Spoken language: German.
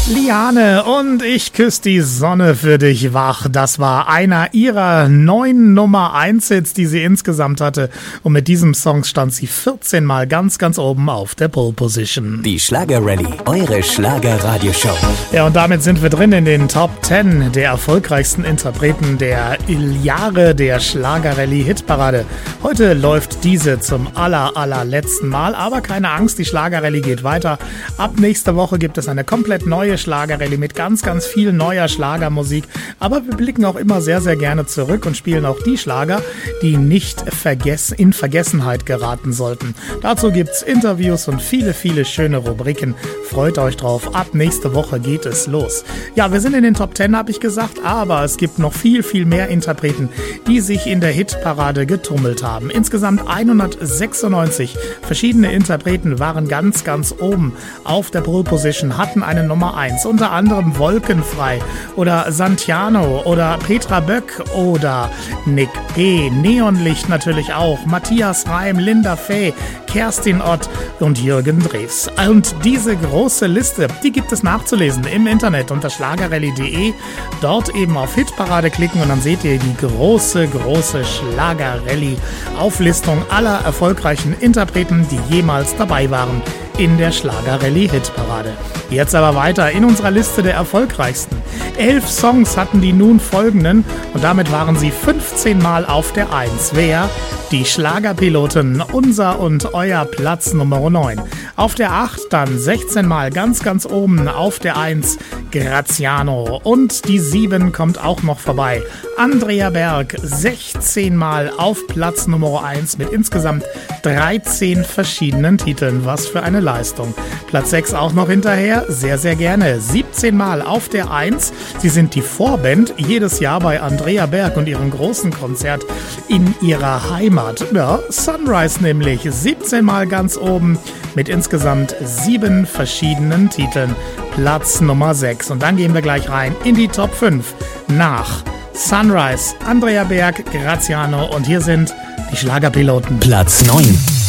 Liane und ich küsse die Sonne für dich wach. Das war einer ihrer 9 Nummer 1 Hits, die sie insgesamt hatte. Und mit diesem Song stand sie 14 Mal ganz oben auf der Pole Position. Die Schlager-Rallye, eure Schlager-Radioshow. Ja, und damit sind wir drin in den Top 10 der erfolgreichsten Interpreten der Jahre der Schlager-Rallye-Hitparade. Heute läuft diese zum allerletzten Mal. Aber keine Angst, die Schlager-Rallye geht weiter. Ab nächster Woche gibt es eine komplett neue Schlager-Rallye mit ganz viel neuer Schlagermusik. Aber wir blicken auch immer sehr gerne zurück und spielen auch die Schlager, die nicht in Vergessenheit geraten sollten. Dazu gibt's Interviews und viele schöne Rubriken. Freut euch drauf. Ab nächste Woche geht es los. Ja, wir sind in den Top 10, habe ich gesagt, aber es gibt noch viel mehr Interpreten, die sich in der Hitparade getummelt haben. Insgesamt 196 verschiedene Interpreten waren ganz oben auf der Pole Position, hatten eine Nummer 1. Unter anderem Wolkenfrei oder Santiano oder Petra Böck oder Nick P., Neonlicht natürlich auch, Matthias Reim, Linda Fey, Kerstin Ott und Jürgen Drews. Und diese große Liste, die gibt es nachzulesen im Internet unter schlagerrallye.de. Dort eben auf Hitparade klicken und dann seht ihr die große Schlager-Rallye-Auflistung aller erfolgreichen Interpreten, die jemals dabei waren in der Schlager-Rallye-Hitparade. Jetzt aber weiter in unserer Liste der erfolgreichsten. 11 Songs hatten die nun folgenden und damit waren sie 15 Mal auf der 1. Wer? Die Schlagerpiloten, unser und euer Platz Nummer 9. Auf der 8 dann 16 Mal ganz oben auf der 1 Graziano und die 7 kommt auch noch vorbei. Andrea Berg 16 Mal auf Platz Nummer 1 mit insgesamt 13 verschiedenen Titeln. Was für eine Leistung. Platz 6 auch noch hinterher, sehr gerne. 17 Mal auf der 1. Sie sind die Vorband jedes Jahr bei Andrea Berg und ihrem großen Konzert in ihrer Heimat. Ja, Sunrise nämlich. 17 Mal ganz oben mit insgesamt 7 verschiedenen Titeln. Platz Nummer 6. Und dann gehen wir gleich rein in die Top 5 nach Sunrise, Andrea Berg, Graziano und hier sind die Schlagerpiloten. Platz 9.